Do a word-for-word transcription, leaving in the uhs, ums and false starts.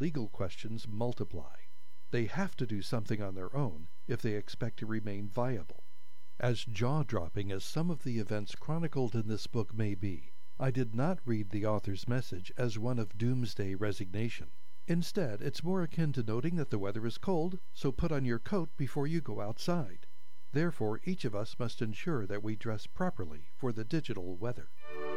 legal questions multiply. They have to do something on their own if they expect to remain viable. As jaw-dropping as some of the events chronicled in this book may be, I did not read the author's message as one of doomsday resignation. Instead, it's more akin to noting that the weather is cold, so put on your coat before you go outside. Therefore, each of us must ensure that we dress properly for the digital weather.